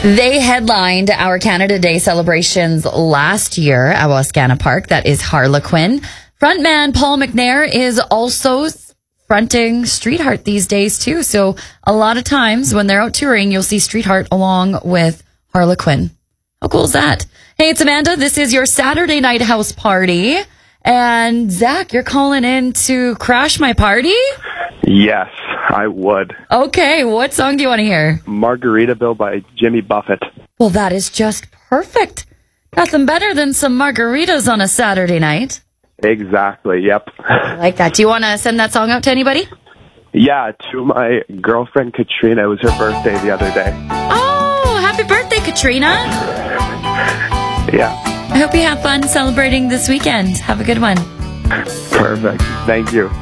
They headlined our Canada Day celebrations last year at Wascana Park. That is Harlequin. Frontman Paul McNair is also fronting Streetheart these days too. So a lot of times when they're out touring, you'll see Streetheart along with Harlequin. How cool is that? Hey, it's Amanda. This is your Saturday night house party. And Zach, you're calling in to crash my party? Yes, I would. Okay, what song do you want to hear? Margaritaville by Jimmy Buffett. Well, that is just perfect. Nothing better than some margaritas on a Saturday night. Exactly, yep. I like that. Do you want to send that song out to anybody? Yeah, to my girlfriend Katrina. It was her birthday the other day. Oh, happy birthday, Katrina. Yeah. I hope you have fun celebrating this weekend. Have a good one. Perfect. Thank you.